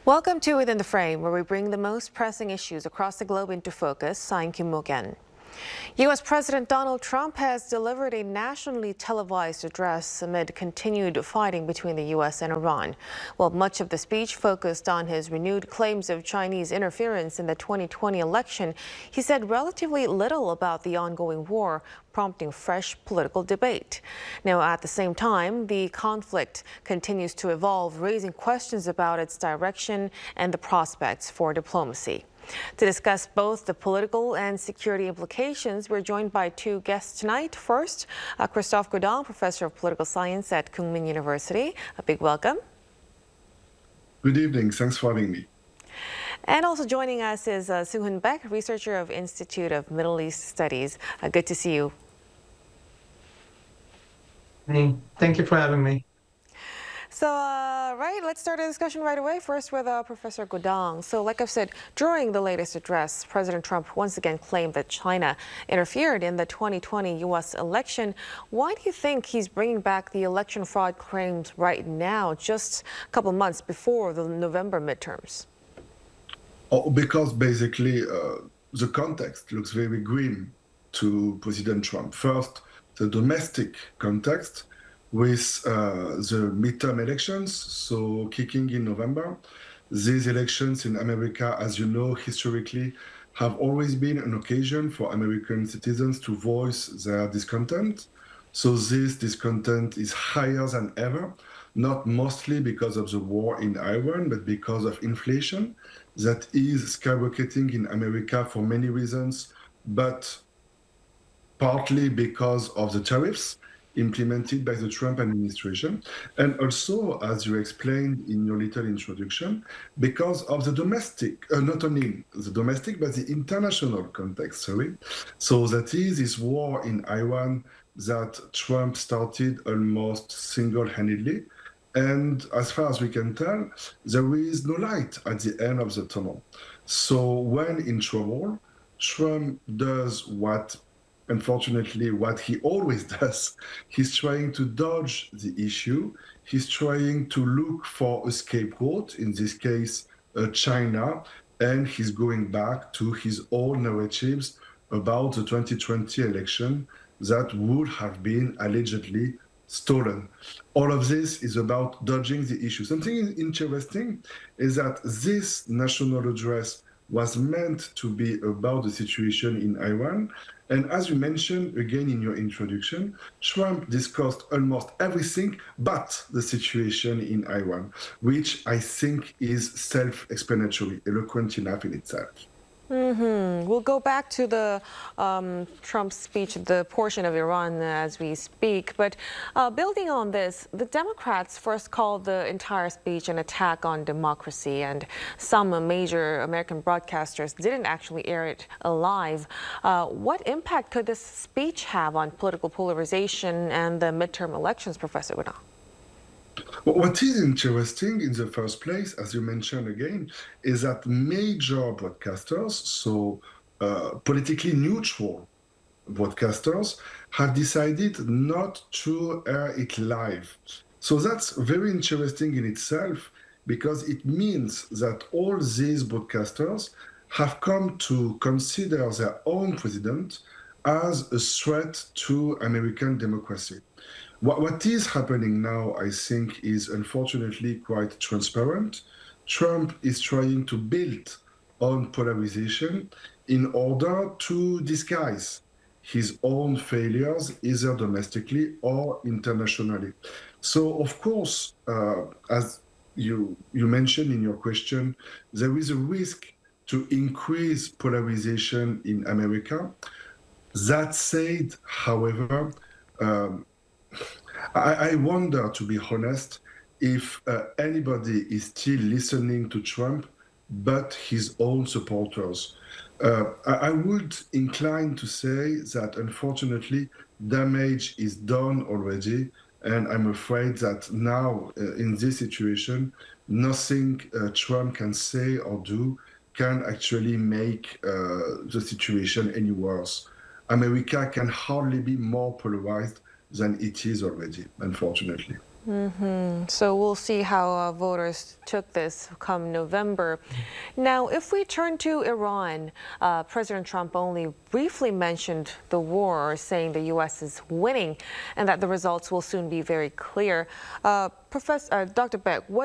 Welcome to Within the Frame, where we bring the most pressing issues across the globe into focus. I'm Kim Mo-gen. U.S. President Donald Trump has delivered a nationally televised address amid continued fighting between the U.S. and Iran. While much of the speech focused on his renewed claims of Chinese interference in the 2020 election, he said relatively little about the ongoing war, prompting fresh political debate. Now, at the same time, the conflict continues to evolve, raising questions about its direction and the prospects for diplomacy. To discuss both the political and security implications, we're joined by two guests tonight. First, Christophe Godin, professor of political science at Kookmin University. A big welcome. Good evening. Thanks for having me. And also joining us is Soo-Hoon Baek, researcher of Institute of Middle East Studies. Good to see you. Hey, thank you for having me. So, let's start a discussion right away. First with Professor Godin. So, like I've said, during the latest address, President Trump once again claimed that China interfered in the 2020 U.S. election. Why do you think he's bringing back the election fraud claims right now, just a couple months before the November midterms? Oh, because basically the context looks very grim to President Trump. First, the domestic context with the midterm elections, so kicking in November. These elections in America, as you know, historically, have always been an occasion for American citizens to voice their discontent. So this discontent is higher than ever, not mostly because of the war in Iran, but because of inflation that is skyrocketing in America for many reasons, but partly because of the tariffs implemented by the Trump administration, and also, as you explained in your little introduction, because of the domestic, not only the domestic, but the international context, So that is this war in Iran that Trump started almost single-handedly. And as far as we can tell, there is no light at the end of the tunnel. So when in trouble, Trump does unfortunately, what he always does. He's trying to dodge the issue. He's trying to look for a scapegoat, in this case, China, and he's going back to his own narratives about the 2020 election that would have been allegedly stolen. All of this is about dodging the issue. Something interesting is that this national address was meant to be about the situation in Iran. And as you mentioned again in your introduction, Trump discussed almost everything but the situation in Iran, which I think is self-explanatory, eloquent enough in itself. We'll go back to the Trump speech, the portion of Iran as we speak. But building on this, the Democrats first called the entire speech an attack on democracy, and some major American broadcasters didn't actually air it live. What impact could this speech have on political polarization and the midterm elections, Professor Godin? What is interesting in the first place, as you mentioned again, is that major broadcasters, so politically neutral broadcasters, have decided not to air it live. So that's very interesting in itself, because it means that all these broadcasters have come to consider their own president as a threat to American democracy. What is happening now, I think, is unfortunately quite transparent. Trump is trying to build on polarization in order to disguise his own failures, either domestically or internationally. So, of course, as you mentioned in your question, there is a risk to increase polarization in America. That said, however, I wonder, to be honest, if anybody is still listening to Trump but his own supporters. I would incline to say that, unfortunately, damage is done already, and I'm afraid that now, in this situation, nothing Trump can say or do can actually make the situation any worse. America can hardly be more polarized than it is already, unfortunately. So we'll see how voters took this come November. Now, if we turn to Iran, President Trump only briefly mentioned the war, saying the U.S. is winning and that the results will soon be very clear. Dr. Beck, what